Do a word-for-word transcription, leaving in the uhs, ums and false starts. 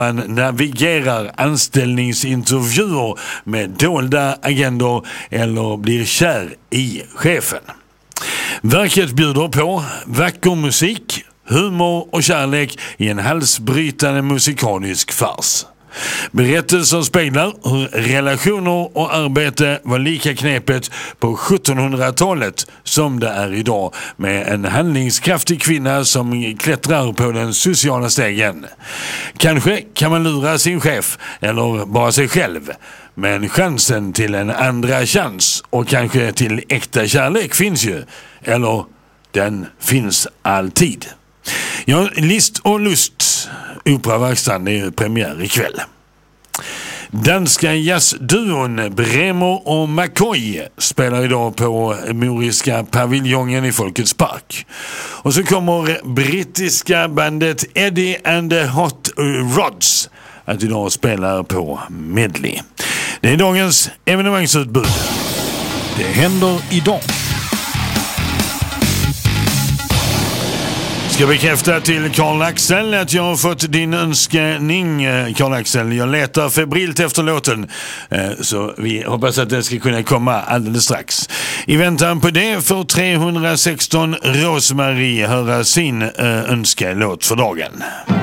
Man navigerar anställningsintervjuer med dolda agendor eller blir kär i chefen. Verket bjuder på vacker musik, humor och kärlek i en halsbrytande musikalisk fars. Berättelsen speglar hur relationer och arbete var lika knepet på sjuttonhundratalet som det är idag, med en handlingskraftig kvinna som klättrar på den sociala stegen. Kanske kan man lura sin chef eller bara sig själv, men chansen till en andra chans och kanske till äkta kärlek finns ju, eller den finns alltid. Ja, List och lust, Operaverkstan, är ju premiär ikväll. Danska jazzduon Bremer och McCoy spelar idag på Moriska paviljongen i Folkets park. Och så kommer brittiska bandet Eddie and the Hot Rods att idag spela på Medley. Det är dagens evenemangsutbud. Det händer idag. Ska bekräfta till Karl Axel att jag har fått din önskning, Karl Axel. Jag letar febrilt efter låten, så vi hoppas att det ska kunna komma alldeles strax. I väntan på det får trehundrasexton Rosmarie höra sin önskelåt för dagen.